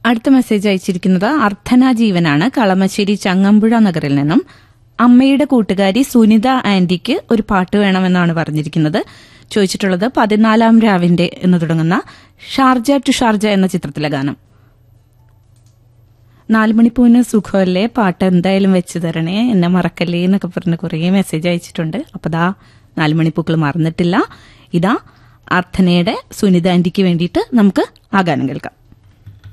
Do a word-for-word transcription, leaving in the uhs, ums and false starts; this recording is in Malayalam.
അടുത്ത മെസ്സേജ് അയച്ചിരിക്കുന്നത് അർത്ഥന ജീവനാണ്, കളമശ്ശേരി ചങ്ങമ്പുഴ നഗറിൽ നിന്നും. അമ്മയുടെ കൂട്ടുകാരി സുനിത ആന്റിക്ക് ഒരു പാട്ട് വേണമെന്നാണ് പറഞ്ഞിരിക്കുന്നത്. ചോദിച്ചിട്ടുള്ളത് പതിനാലാം രാവിന്റെ എന്ന് തുടങ്ങുന്ന ഷാർജ ടു ഷാർജ എന്ന ചിത്രത്തിലെ ഗാനം. നാലുമണിപ്പൂവിന് സുഖമല്ലേ, പാട്ട് എന്തായാലും വെച്ച് തരണേ, എന്നെ മറക്കല്ലേ എന്നൊക്കെ പറഞ്ഞ് കുറേ മെസ്സേജ് അയച്ചിട്ടുണ്ട്. അപ്പൊ ദാ നാലുമണിപ്പൂക്കൾ മറന്നിട്ടില്ല. ഇതാ അർത്ഥനയുടെ സുനിത ആന്റിക്ക് വേണ്ടിയിട്ട് നമുക്ക് ആ ഗാനം കേൾക്കാം.